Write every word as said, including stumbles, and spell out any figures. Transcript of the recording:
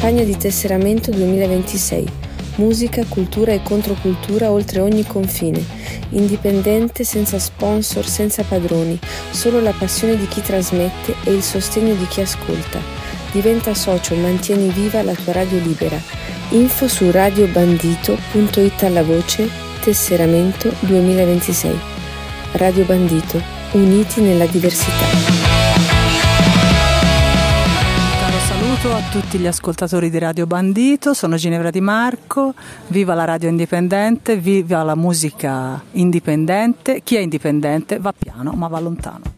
campagna di tesseramento duemilaventisei. Musica, cultura e controcultura oltre ogni confine. Indipendente, senza sponsor, senza padroni. Solo la passione di chi trasmette e il sostegno di chi ascolta. Diventa socio, mantieni viva la tua radio libera. Info su radiobandito punto it alla voce tesseramento duemilaventisei. Radio Bandito, uniti nella diversità. A tutti gli ascoltatori di Radio Bandito, sono Ginevra Di Marco, viva la radio indipendente, viva la musica indipendente, chi è indipendente va piano ma va lontano.